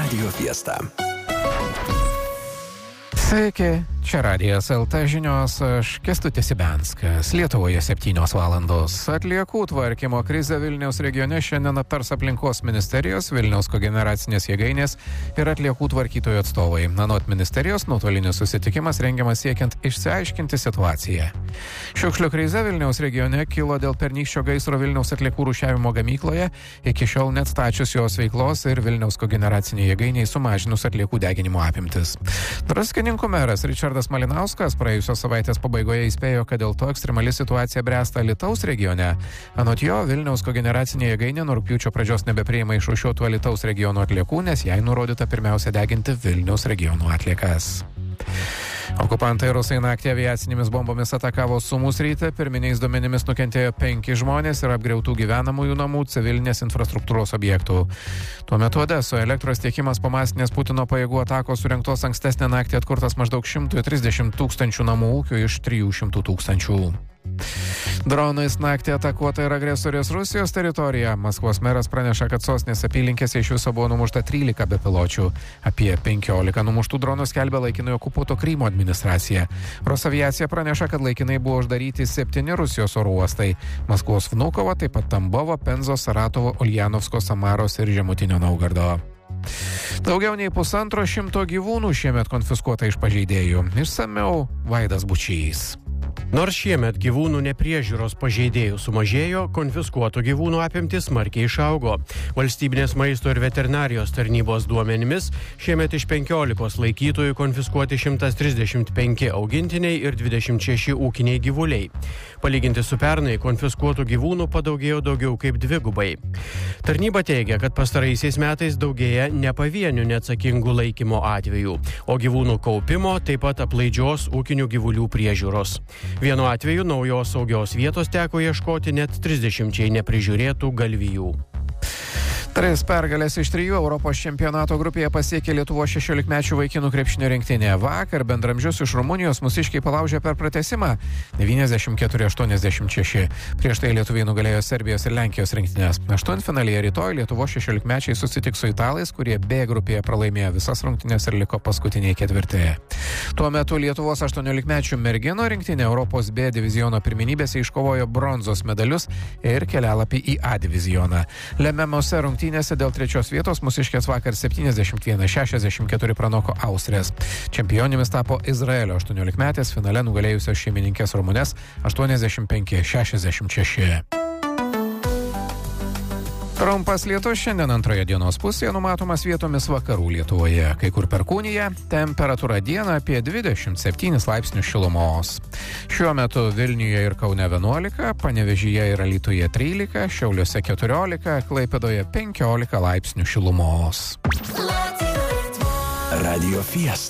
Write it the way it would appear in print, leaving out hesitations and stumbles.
Radio Fiesta. Sveiki, čia Radijas LT žinios, aš Kęstutis Ibenskas. Lietuvoje 7 valandos. Atliekų tvarkymo krizę Vilniaus regione šiandien aptars aplinkos ministerijos, Vilniaus kogeneracinės jėgainės ir atliekų tvarkytojų atstovai. Anot ministerijos, nuotolinis susitikimas rengiamas siekiant išsiaiškinti situaciją. Šiukšlių krizė Vilniaus regione kilo dėl pernykščio gaisro Vilniaus atliekų rūšiavimo gamykloje, iki šiol neatstačius jos veiklos ir Vilniaus kogeneracinė jėgainiai sumažinus atliekų deginimo apimtis. Druskininkų meras Ričardas Malinauskas praėjusios savaitės pabaigoje įspėjo, kad dėl to ekstremali situacija bręsta Alytaus regione. Anot jo, Vilniaus kogeneracinė jėgainė nuo rugpjūčio pradžios nebepriima išrūšiuotų Alytaus regiono atliekų, nes jai nurodyta pirmiausia deginti Vilniaus regiono atliekas. Okupantai rusai naktį aviacinėmis bombomis atakavo Sumų sritį, pirminiais duomenimis nukentėjo 5 žmonės ir apgriautų gyvenamųjų namų, civilinės infrastruktūros objektų. Tuo metu Odesoje elektros tiekimas po masinės Putino pajėgų atakos surengtos ankstesnę naktį atkurtas maždaug 130 tūkstančių namų ūkių iš 300 tūkstančių. Dronais naktį atakuota ir agresorės Rusijos teritorija. Maskvos meras praneša, kad sostinės apylinkėse iš viso buvo numušta 13 bepiločių. Apie 15 numuštų dronų skelbia laikinai okupuoto Krymo administracija. Rosaviacija praneša, kad laikinai buvo uždaryti 7 Rusijos oro uostai. Maskvos Vnukovo, taip pat Tambovo, Penzos, Saratovo, Uljanovsko, Samaros ir Žemutinio Naugardo. Daugiau nei 150 gyvūnų šiemet konfiskuota iš pažeidėjų. Išsamiau Vaidas Bučys. Nors šiemet gyvūnų nepriežiūros pažeidėjų sumažėjo, konfiskuotų gyvūnų apimtis smarkiai išaugo. Valstybinės maisto ir veterinarijos tarnybos duomenimis šiemet iš 15 laikytojų konfiskuoti 135 augintiniai ir 26 ūkiniai gyvuliai. Palyginti su pernai, konfiskuotų gyvūnų padaugėjo daugiau kaip dvigubai. Tarnyba teigia, kad pastaraisiais metais daugėja nepavienių neatsakingų laikymo atvejų, o gyvūnų kaupimo, taip pat aplaidžios ūkinių gyvulių priežiūros. Vienu atveju naujos saugios vietos teko ieškoti net 30 neprižiūrėtų galvijų. 3 pergalės iš 3 Europos čempionato grupėje pasiekė Lietuvos 16-mečių vaikinų krepšinio rinktinė. Vakar bendramžius iš Rumunijos mūsiškiai palaužė per pratęsimą 94-86. Prieš tai lietuviai nugalėjo Serbijos ir Lenkijos rinktinės. Aštuntfinalyje rytoj Lietuvos 16-mečiai susitiks su italais, kurie B grupėje pralaimėjo visas rungtynes ir liko paskutiniai ketvirti. Tuo metu Lietuvos 18-mečių merginų rinktinė Europos B diviziono pirmenybėse iškovojo bronzos medalius ir kelialapį į A divizioną. Lemiamose rungtynėse dėl 3 vietos mūsiškės vakar 71-64 pranoko Austrės. Čempionėmis tapo Izraelio 18-metės finale nugalėjusios šeimininkės Rumunės 85-66. Trumpas lietus šiandien antroje dienos pusėje numatomas vietomis vakarų Lietuvoje. Kai kur perkūnija, temperatūra dieną apie 27 laipsnius šilumos. Šiuo metu Vilniuje ir Kaune 11, Panevėžyje ir Alytuje 13, Šiauliuose 14, Klaipėdoje 15 laipsnių šilumos. Radio Fiesta.